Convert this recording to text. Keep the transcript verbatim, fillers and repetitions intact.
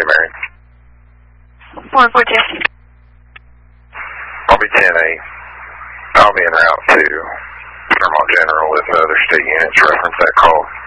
Mary. one four two. I'll be ten eight. I'll be en route to Fairmont General with other state units. Reference that call.